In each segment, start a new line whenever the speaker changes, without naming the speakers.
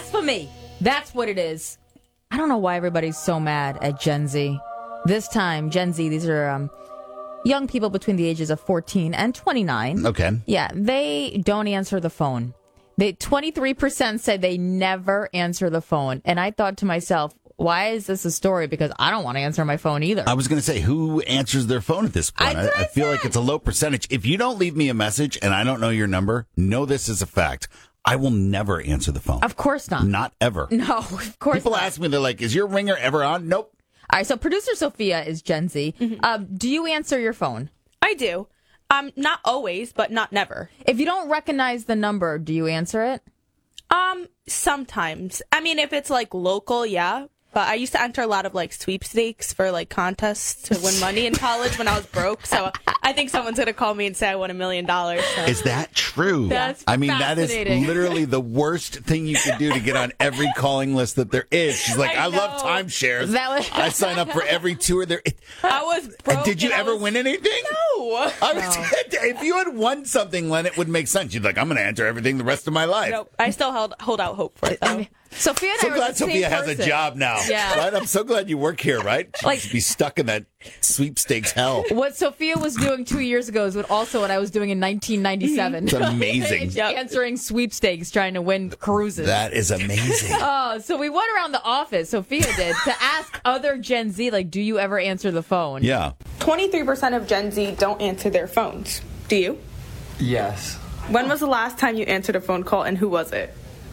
Blasphemy. That's what it is. I don't know why everybody's so mad at Gen Z. This time, Gen Z, these are young people between the ages of 14 and 29.
Okay.
Yeah, they don't answer the phone. 23% said they never answer the phone. And I thought to myself, why is this a story? Because I don't want to answer my phone either.
I was going to say, who answers their phone at this point? I feel like it's a low percentage. If you don't leave me a message and I don't know your number, know this is a fact. I will never answer the phone.
Of course not.
Not ever.
No, of course
People
not.
ask me, they're like, is your ringer ever on? Nope.
All right, so producer Sophia is Gen Z. Do you answer your phone?
I do. Not always, but not never.
If you don't recognize the number, do you answer it?
Sometimes. I mean, if it's like local, yeah. But I used to enter a lot of like sweepstakes for like contests to win money in college when I was broke. So I think someone's going to call me and say I won $1 million. So.
Is that true?
That's
I mean, that is
fascinating.
literally the worst thing you could do to get on every calling list that there is. She's like, I love
know.
timeshares.
That was-
I sign up for every tour there.
I was broke.
Did you
and I
ever
was-
win anything?
No.
If you had won something, Len, it would make sense. You'd be like, I'm going to enter everything the rest of my life.
Nope. I still hold out hope for it, though.
Sophia and
So
I were
glad
the same
Sophia has a
person.
job now.
Yeah.
Right? I'm so glad you work here, right? She'd
Like-
just be stuck in that sweepstakes hell.
What Sophia was doing 2 years ago is also what I was doing in 1997.
It's amazing.
Yep.
Answering sweepstakes, trying to win cruises.
That is amazing.
So we went around the office, Sophia did, to ask other Gen Z, like, do you ever answer the phone?
Yeah.
23% of Gen Z don't answer their phones. Do you?
Yes.
When was the last time you answered a phone call, and who was it?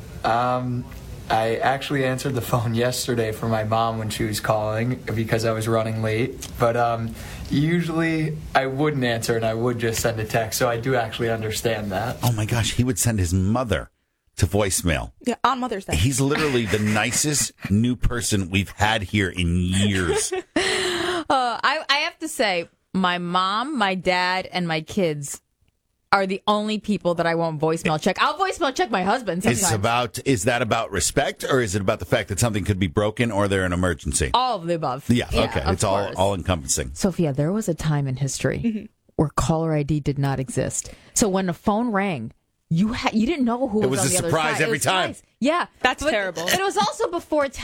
I actually answered the phone yesterday for my mom when she was calling because I was running late. But usually I wouldn't answer and I would just send a text. So I do actually understand that.
Oh, my gosh. He would send his mother to voicemail.
Yeah, on Mother's Day.
He's literally the nicest new person we've had here in years.
I have to say, my mom, my dad, and my kids are the only people that I won't voicemail check. I'll voicemail check my husband sometimes.
Is that about respect, or is it about the fact that something could be broken or they're an emergency?
All of the above.
Yeah, okay.
of
It's
course.
all encompassing.
Sophia, there was a time in history where caller ID did not exist. So when the phone rang, you didn't know who
It
was
was
on
a
the other
surprise
side.
every
It was
time.
nice. Yeah.
That's terrible.
But it was also before